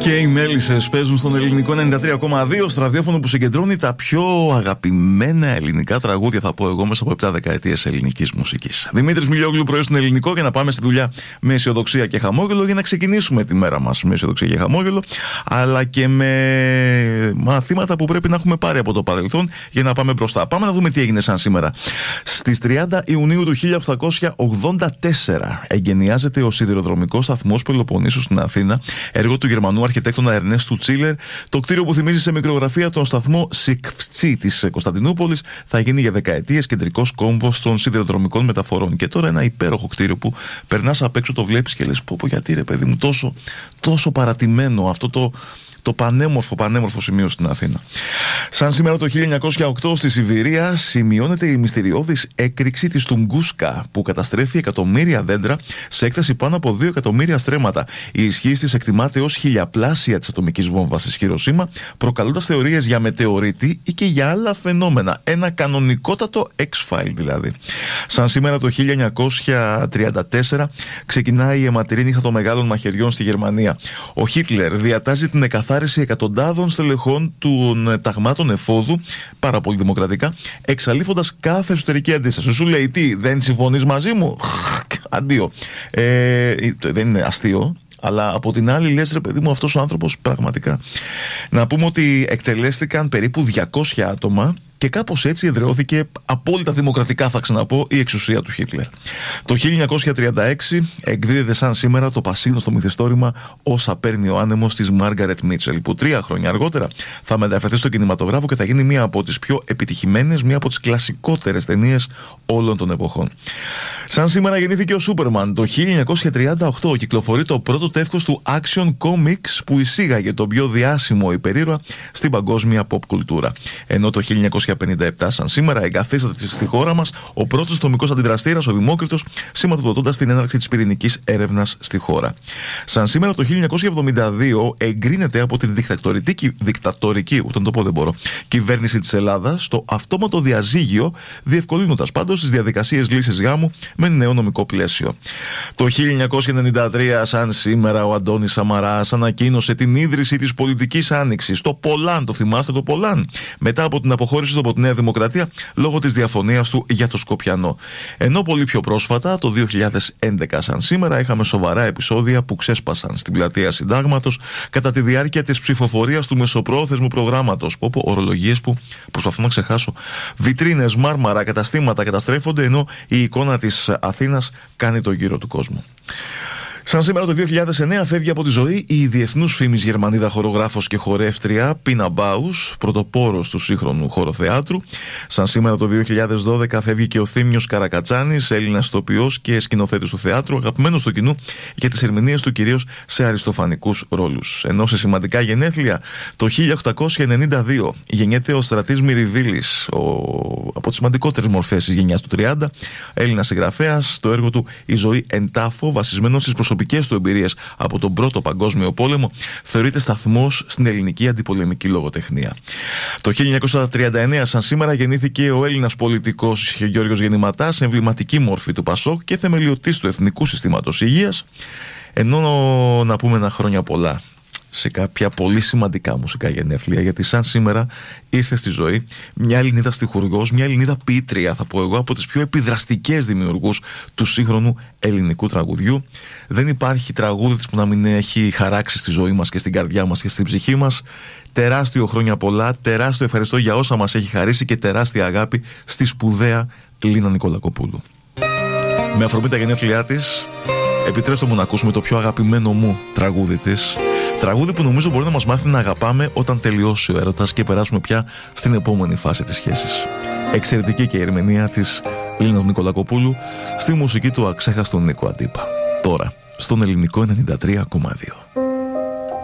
Και οι μέλισσες παίζουν στον ελληνικό 93,2, στο ραδιόφωνο που συγκεντρώνει τα πιο αγαπημένα ελληνικά τραγούδια, θα πω εγώ, μέσα από 7 δεκαετίες ελληνικής μουσικής. Δημήτρης Μιλιόγλου, πρωί στον ελληνικό, για να πάμε στη δουλειά με αισιοδοξία και χαμόγελο, για να ξεκινήσουμε τη μέρα μας με αισιοδοξία και χαμόγελο, αλλά και με μαθήματα που πρέπει να έχουμε πάρει από το παρελθόν για να πάμε μπροστά. Πάμε να δούμε τι έγινε σαν σήμερα. Στις 30 Ιουνίου του 1884 εγκαινιάζεται ο σιδηροδρομικός σταθμός Πελοποννήσου στην Αθήνα, έργο του Γερμανού αρχιτέκτονα Ερνέστου Τσίλερ. Το κτίριο που θυμίζει σε μικρογραφία τον σταθμό Σικφτσί της Κωνσταντινούπολης θα γίνει για δεκαετίες κεντρικός κόμβος των σιδηροδρομικών μεταφορών. Και τώρα ένα υπέροχο κτίριο που περνάς απ' έξω, το βλέπεις και λες πω γιατί ρε παιδί μου, τόσο παρατημένο αυτό το πανέμορφο σημείο στην Αθήνα. Σαν σήμερα το 1908 στη Σιβηρία σημειώνεται η μυστηριώδης έκρηξη της Τουγκούσκα που καταστρέφει εκατομμύρια δέντρα σε έκταση πάνω από 2 εκατομμύρια στρέμματα. Η ισχύς της εκτιμάται ως χιλιαπλάσια της ατομικής βόμβας της Χιροσίμα, προκαλώντας θεωρίες για μετεωρίτη ή και για άλλα φαινόμενα. Ένα κανονικότατο X-File δηλαδή. Σαν σήμερα το 1934 ξεκινάει η αιματηρή νύχτα των μεγάλων μαχαιριών στη Γερμανία. Ο Χίτλερ διατάζει την εκαθάριση εκατοντάδων στελεχών των ταγμάτων εφόδου, πάρα πολύ δημοκρατικά, εξαλείφοντας κάθε εσωτερική αντίσταση. Σου λέει τι, δεν συμφωνείς μαζί μου? Αντίο. Δεν είναι αστείο. Αλλά από την άλλη λες ρε παιδί μου, αυτός ο άνθρωπος πραγματικά. Να πούμε ότι εκτελέστηκαν περίπου 200 άτομα και κάπως έτσι εδραιώθηκε απόλυτα δημοκρατικά, θα ξαναπώ, η εξουσία του Χίτλερ. Το 1936 εκδίδεται σαν σήμερα το πασίγνωστο μυθιστόρημα «Όσα παίρνει ο άνεμος» της Μάργαρετ Μίτσελ, που 3 χρόνια αργότερα θα μεταφερθεί στο κινηματογράφο και θα γίνει μία από τις πιο επιτυχημένες, μία από τις κλασικότερες ταινίες όλων των εποχών. Σαν σήμερα γεννήθηκε ο Σούπερμαν. Το 1938 κυκλοφορεί το πρώτο τεύχος του Action Comics που εισήγαγε τον πιο διάσημο υπερήρωα στην παγκόσμια pop κουλτούρα. Ενώ το 1957 σαν σήμερα εγκαθίσταται στη χώρα μας ο πρώτος ατομικός αντιδραστήρας, ο Δημόκριτος, σηματοδοτώντας την έναρξη της πυρηνικής έρευνας στη χώρα. Σαν σήμερα το 1972 εγκρίνεται από την δικτατορική κυβέρνηση της Ελλάδας το αυτόματο διαζύγιο, διευκολύνοντας πάντως τις διαδικασίες λύσης γάμου με νέο νομικό πλαίσιο. Το 1993 σαν σήμερα ο Αντώνης Σαμαράς ανακοίνωσε την ίδρυση της πολιτικής άνοιξης. Το Πολάν, το θυμάστε το Πολάν? Μετά από την αποχώρηση του από τη Νέα Δημοκρατία λόγω της διαφωνίας του για το Σκοπιανό. Ενώ πολύ πιο πρόσφατα, το 2011 σαν σήμερα, είχαμε σοβαρά επεισόδια που ξέσπασαν στην πλατεία Συντάγματος κατά τη διάρκεια της ψηφοφορίας του μεσοπρόθεσμου προγράμματος. Ορολογίες που προσπαθώ να ξεχάσω. Βιτρίνες, μάρμαρα, καταστήματα καταστρέφονται, ενώ η εικόνα της Αθήνας κάνει το γύρο του κόσμου. Σαν σήμερα το 2009 φεύγει από τη ζωή η διεθνούς φήμης Γερμανίδα χορογράφος και χορεύτρια Πίνα Μπάους, πρωτοπόρος του σύγχρονου χοροθεάτρου. Σαν σήμερα το 2012 φεύγει και ο Θήμιος Καρακατσάνης, Έλληνας ηθοποιός και σκηνοθέτης του θεάτρου, αγαπημένος του κοινού για τις ερμηνείες του κυρίως σε αριστοφανικούς ρόλους. Ενώ σε σημαντικά γενέθλια, το 1892 γεννιέται ο Στρατής Μυριβίλης, από τις σημαντικότερες μορφές της γενιάς του 30, Έλληνας συγγραφέας. Το έργο του «Η ζωή εν τάφο», βασισμένο στις προσωπικές του εμπειρίες από τον Πρώτο Παγκόσμιο Πόλεμο, θεωρείται σταθμός στην ελληνική αντιπολεμική λογοτεχνία. Το 1939 σαν σήμερα γεννήθηκε ο Έλληνας πολιτικός Γιώργος Γεννηματάς, εμβληματική μόρφη του Πασόκ και θεμελιωτής του Εθνικού Συστήματος Υγείας. Ενώ να πούμε ένα χρόνια πολλά σε κάποια πολύ σημαντικά μουσικά γενέθλια, γιατί σαν σήμερα ήρθε στη ζωή μια Ελληνίδα στιχουργός, μια Ελληνίδα ποιήτρια, θα πω εγώ, από τις πιο επιδραστικές δημιουργούς του σύγχρονου ελληνικού τραγουδιού. Δεν υπάρχει τραγούδι της που να μην έχει χαράξει στη ζωή μας και στην καρδιά μας και στην ψυχή μας. Τεράστιο χρόνια πολλά, τεράστιο ευχαριστώ για όσα μας έχει χαρίσει και τεράστια αγάπη στη σπουδαία Λίνα Νικολακοπούλου. Με αφορμή τα γενέθλιά της, επιτρέψτε μου να ακούσουμε το πιο αγαπημένο μου τραγούδι της. Τραγούδι που νομίζω μπορεί να μας μάθει να αγαπάμε όταν τελειώσει ο έρωτας και περάσουμε πια στην επόμενη φάση της σχέσης. Εξαιρετική και η ερμηνεία της Λίνας Νικολακοπούλου στη μουσική του αξέχαστου Νίκο Αντίπα. Τώρα, στον ελληνικό 93,2.